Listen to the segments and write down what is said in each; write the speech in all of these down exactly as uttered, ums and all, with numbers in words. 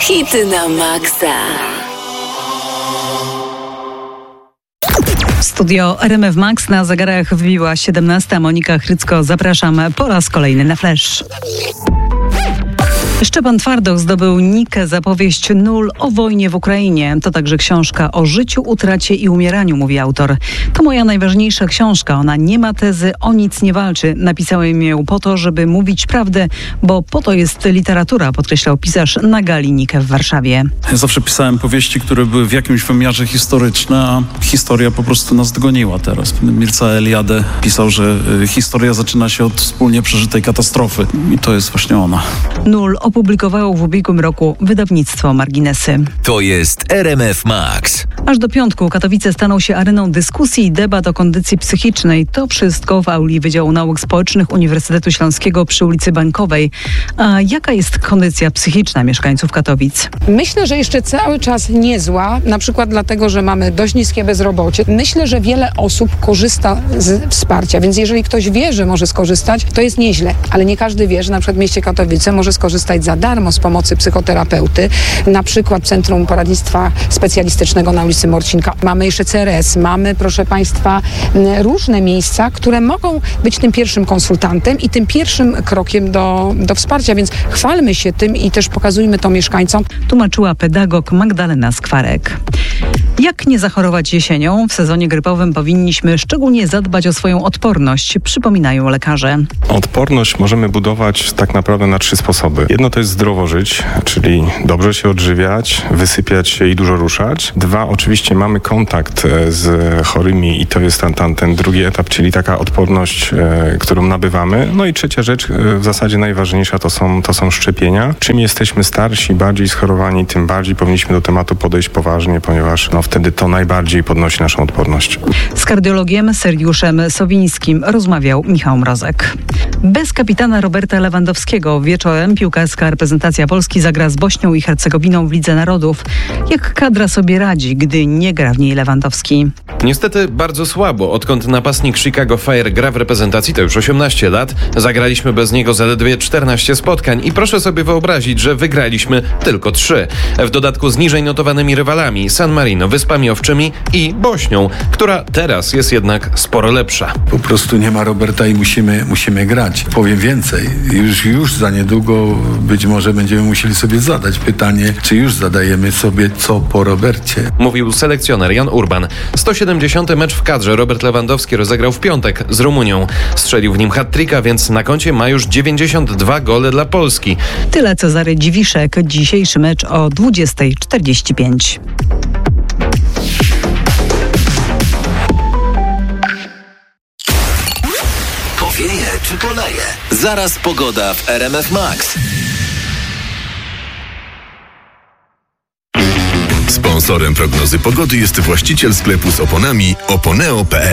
Hity na maksa. Studio R M F Max, na zegarach wbiła siedemnasta. Monika Chrycko, zapraszam po raz kolejny na Flash. Szczepan Twardoch zdobył Nikę za powieść Nul o wojnie w Ukrainie. To także książka o życiu, utracie i umieraniu, mówi autor. To moja najważniejsza książka. Ona nie ma tezy, o nic nie walczy. Napisałem ją po to, żeby mówić prawdę, bo po to jest literatura, podkreślał pisarz na gali Nikę w Warszawie. Ja zawsze pisałem powieści, które były w jakimś wymiarze historyczne, a historia po prostu nas dogoniła teraz. Mircea Eliade pisał, że historia zaczyna się od wspólnie przeżytej katastrofy. I to jest właśnie ona. Nul opublikowało w ubiegłym roku wydawnictwo Marginesy. To jest R M F Max. Aż do piątku Katowice staną się areną dyskusji i debat o kondycji psychicznej. To wszystko w auli Wydziału Nauk Społecznych Uniwersytetu Śląskiego przy ulicy Bankowej. A jaka jest kondycja psychiczna mieszkańców Katowic? Myślę, że jeszcze cały czas niezła, na przykład dlatego, że mamy dość niskie bezrobocie. Myślę, że wiele osób korzysta z wsparcia, więc jeżeli ktoś wie, że może skorzystać, to jest nieźle, ale nie każdy wie, że na przykład w mieście Katowice może skorzystać za darmo z pomocy psychoterapeuty, na przykład Centrum Poradnictwa Specjalistycznego na ulicy Morcinka. Mamy jeszcze C R S, mamy, proszę Państwa, różne miejsca, które mogą być tym pierwszym konsultantem i tym pierwszym krokiem do, do wsparcia, więc chwalmy się tym i też pokazujmy to mieszkańcom. Tłumaczyła pedagog Magdalena Skwarek. Jak nie zachorować jesienią? W sezonie grypowym powinniśmy szczególnie zadbać o swoją odporność, przypominają lekarze. Odporność możemy budować tak naprawdę na trzy sposoby. Jedno to jest zdrowo żyć, czyli dobrze się odżywiać, wysypiać się i dużo ruszać. Dwa, oczywiście mamy kontakt z chorymi i to jest ten, ten, ten drugi etap, czyli taka odporność, e, którą nabywamy. No i trzecia rzecz, e, w zasadzie najważniejsza, to są, to są szczepienia. Czym jesteśmy starsi, bardziej schorowani, tym bardziej powinniśmy do tematu podejść poważnie, ponieważ no, wtedy to najbardziej podnosi naszą odporność. Z kardiologiem Sergiuszem Sowińskim rozmawiał Michał Mrozek. Bez kapitana Roberta Lewandowskiego wieczorem piłkarska reprezentacja Polski zagra z Bośnią i Hercegowiną w Lidze Narodów. Jak kadra sobie radzi, gdy nie gra w niej Lewandowski? Niestety bardzo słabo. Odkąd napastnik Chicago Fire gra w reprezentacji, to już osiemnaście lat, zagraliśmy bez niego zaledwie czternaście spotkań i proszę sobie wyobrazić, że wygraliśmy tylko trzy. W dodatku z niżej notowanymi rywalami San Marino, Wyspami Owczymi i Bośnią, która teraz jest jednak sporo lepsza. Po prostu nie ma Roberta i musimy, musimy grać. Powiem więcej, już, już za niedługo być może będziemy musieli sobie zadać pytanie, czy już zadajemy sobie co po Robercie. Mówił selekcjoner Jan Urban. sto siedemdziesiąty mecz w kadrze Robert Lewandowski rozegrał w piątek z Rumunią. Strzelił w nim hat-tricka, więc na koncie ma już dziewięćdziesiąt dwa gole dla Polski. Tyle Cezary Dziwiszek. Dzisiejszy mecz o dwudziesta czterdzieści pięć. Powieje czy poleje? Zaraz pogoda w R M F Max. Sponsorem prognozy pogody jest właściciel sklepu z oponami oponeo kropka p l.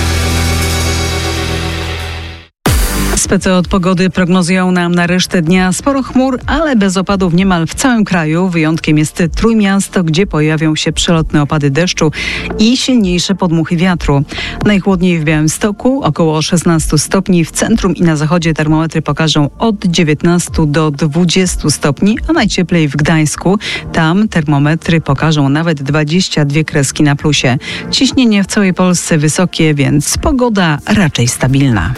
Spece od pogody prognozują nam na resztę dnia sporo chmur, ale bez opadów niemal w całym kraju. Wyjątkiem jest Trójmiasto, gdzie pojawią się przelotne opady deszczu i silniejsze podmuchy wiatru. Najchłodniej w Białymstoku, około szesnaście stopni. W centrum i na zachodzie termometry pokażą od dziewiętnastu do dwudziestu stopni, a najcieplej w Gdańsku. Tam termometry pokażą nawet dwadzieścia dwie kreski na plusie. Ciśnienie w całej Polsce wysokie, więc pogoda raczej stabilna.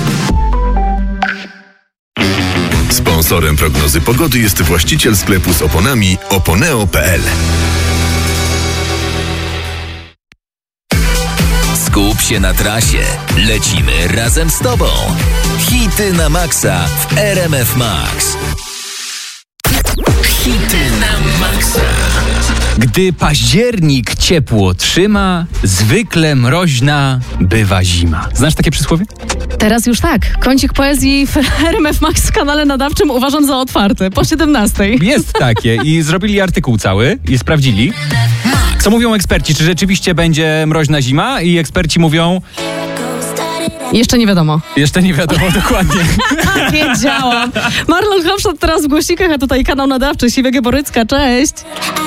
Sponsorem prognozy pogody jest właściciel sklepu z oponami oponeo kropka p l. Skup się na trasie. Lecimy razem z Tobą. Hity na maksa w R M F Max. Hity na maksa. Gdy październik ciepło trzyma, zwykle mroźna bywa zima. Znasz takie przysłowie? Teraz już tak. Kącik poezji w R M F Max w kanale nadawczym uważam za otwarty. Po siedemnastej. Jest takie i zrobili artykuł cały i sprawdzili. Co mówią eksperci? Czy rzeczywiście będzie mroźna zima? I eksperci mówią... Jeszcze nie wiadomo. Jeszcze nie wiadomo dokładnie. Wiedziałam. Marlon Hofstadt teraz w głośnikach, a tutaj kanał nadawczy Siwego Borycka. Cześć.